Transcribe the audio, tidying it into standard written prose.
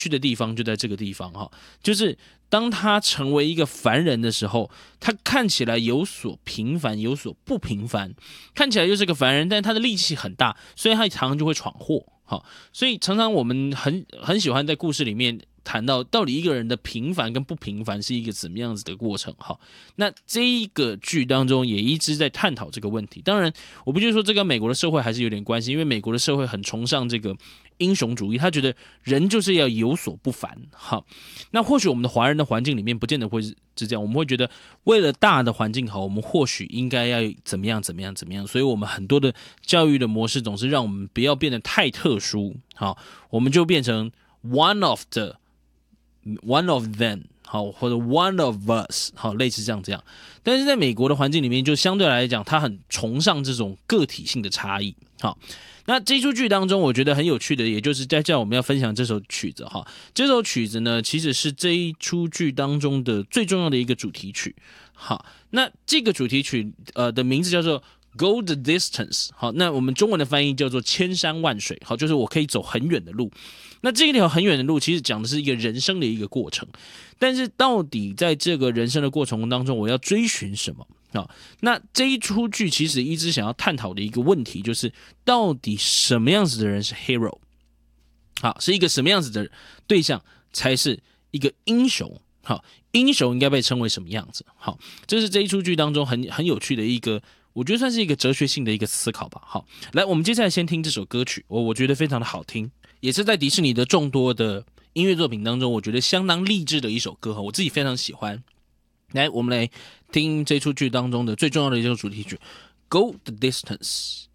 去的地方就在这个地方哈，就是当他成为一个凡人的时候，他看起来有所平凡，有所不平凡，看起来就是个凡人，但他的力气很大，所以他常常就会闯祸。好，所以常常我们很喜欢在故事里面谈到底一个人的平凡跟不平凡是一个怎么样子的过程。好，那这一个剧当中也一直在探讨这个问题。当然，我不觉得说这跟美国的社会还是有点关系，因为美国的社会很崇尚这个英雄主义，他觉得人就是要有所不凡。好，那或许我们的华人的环境里面不见得会是这样，我们会觉得为了大的环境好，我们或许应该要怎么样怎么样怎么样，所以我们很多的教育的模式总是让我们不要变得太特殊。好，我们就变成 one of them， 好，或者 one of us， 好，类似这样。但是在美国的环境里面，就相对来讲，它很崇尚这种个体性的差异。好，那这出剧当中，我觉得很有趣的，也就是在我们要分享这首曲子哈。这首曲子呢，其实是这一出剧当中的最重要的一个主题曲。好，那这个主题曲的名字叫做Go the distance， 好，那我们中文的翻译叫做千山万水，好，就是我可以走很远的路。那这一条很远的路，其实讲的是一个人生的一个过程，但是到底在这个人生的过程当中，我要追寻什么？好，那这一出剧其实一直想要探讨的一个问题，就是到底什么样子的人是 hero？ 好，是一个什么样子的对象才是一个英雄？好，英雄应该被称为什么样子？好，这是这一出剧当中很有趣的一个。我觉得算是一个哲学性的一个思考吧。好，来，我们接下来先听这首歌曲，我觉得非常的好听，也是在迪士尼的众多的音乐作品当中，我觉得相当励志的一首歌，我自己非常喜欢。来，我们来听这出剧当中的最重要的一首主题曲《Go the Distance》。